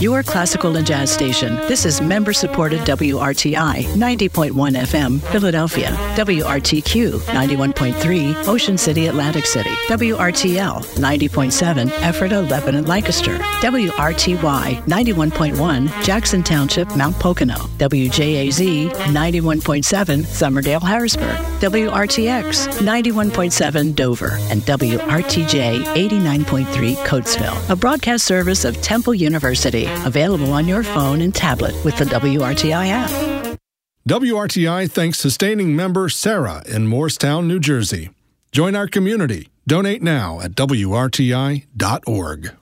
your classical and jazz station. This is member-supported WRTI 90.1 FM, Philadelphia, WRTQ 91.3, Ocean City, Atlantic City, WRTL 90.7, Ephrata, Lebanon, Lancaster, WRTY 91.1, Jackson Township, Mount Pocono, WJAZ 91.7, Summerdale, Harrisburg, WRTX 91.7, Dover, and WRTJ 89.3, Coatesville, a broadcast service of Temple University, available on your phone and tablet with the WRTI app. WRTI thanks sustaining member Sarah in Morristown, New Jersey. Join our community. Donate now at WRTI.org.